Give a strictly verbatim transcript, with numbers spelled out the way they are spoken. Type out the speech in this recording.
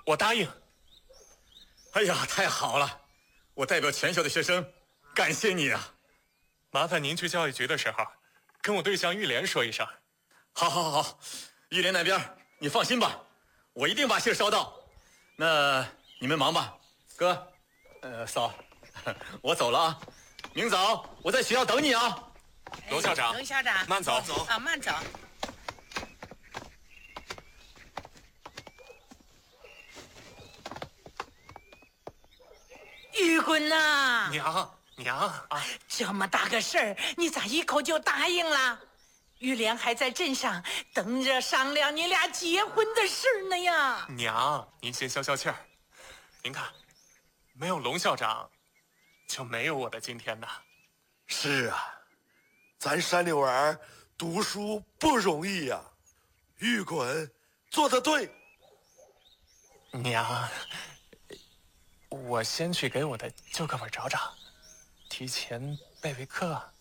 我答应。 哎呀，太好了！我代表全校的学生，感谢你啊！ 麻烦您去教育局的时候，跟我对象玉莲说一声。 好，好，好，好，玉莲那边你放心吧，我一定把信捎到。那你们忙吧，哥，呃，嫂，我走了啊。明早我在学校等你啊。 龙校长， 龙校长， 慢走， 走啊，慢走。玉棍呐， 娘娘啊， 这么大个事儿，你咋一口就答应了？玉莲还在镇上等着商量你俩结婚的事呢呀。 娘，您先消消气儿。您看，没有龙校长，就没有我的今天呐。 是啊，咱山里娃儿读书不容易呀、啊。玉滚做得对。 娘，我先去给我的旧课本找找，提前备备课。